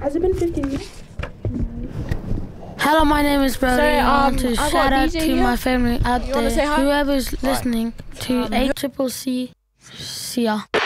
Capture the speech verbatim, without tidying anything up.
Has it been fifteen minutes? Hello, my name is Brody. Sorry, I want um, to I got shout a out D J to here. my family out You wanna there. say hi? Whoever's listening to A Triple C, see ya.